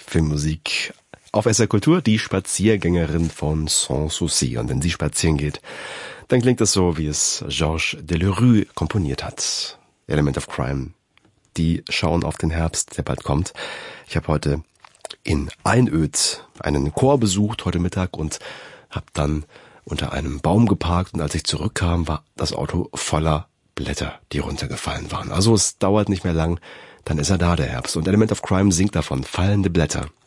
Filmmusik auf SR Kultur, die Spaziergängerin von Sans Souci. Und wenn sie spazieren geht, dann klingt das so, wie es Georges Delerue komponiert hat. Element of Crime. Die schauen auf den Herbst, der bald kommt. Ich habe heute in Einöd einen Chor besucht heute Mittag und habe dann unter einem Baum geparkt. Und als ich zurückkam, war das Auto voller Blätter, die runtergefallen waren. Also es dauert nicht mehr lang, dann ist er da, der Herbst. Und Element of Crime singt davon, fallende Blätter.